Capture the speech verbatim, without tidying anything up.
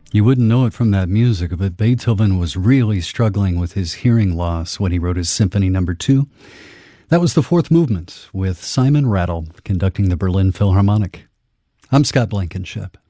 You wouldn't know it from that music, but Beethoven was really struggling with his hearing loss when he wrote his Symphony Number Two. That was the fourth movement, with Simon Rattle conducting the Berlin Philharmonic. I'm Scott Blankenship.